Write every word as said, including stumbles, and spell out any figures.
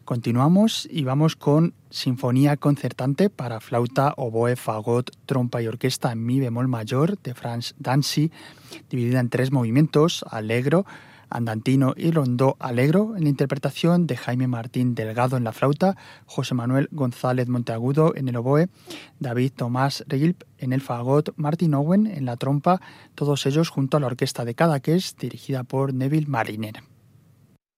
Continuamos y vamos con Sinfonía concertante para flauta, oboe, fagot, trompa y orquesta en mi bemol mayor de Franz Dancy, dividida en tres movimientos: allegro, andantino y rondó allegro, en la interpretación de Jaime Martín Delgado en la flauta, José Manuel González Monteagudo en el oboe, David Tomás Regilp en el fagot, Martin Owen en la trompa, todos ellos junto a la orquesta de Cadaqués, dirigida por Neville Mariner.